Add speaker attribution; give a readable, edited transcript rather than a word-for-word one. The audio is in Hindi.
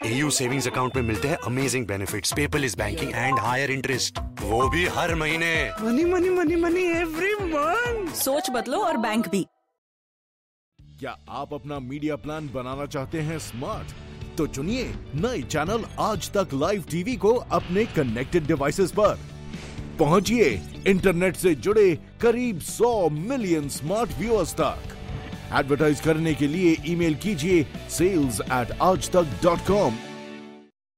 Speaker 1: एयू सेविंग्स अकाउंट में मिलते हैं amazing benefits, paperless banking and higher interest, वो भी हर महीने।
Speaker 2: Money money money money every month.
Speaker 3: सोच बदलो और बैंक भी।
Speaker 4: क्या आप अपना मीडिया प्लान बनाना चाहते हैं स्मार्ट? तो चुनिए नए चैनल आज तक लाइव टीवी को अपने कनेक्टेड डिवाइसेस पर। पहुंचिए इंटरनेट से जुड़े करीब 100 मिलियन स्मार्ट व्यूअर्स तक। एडवर्टाइज करने के लिए ईमेल कीजिए sales@aajtak.com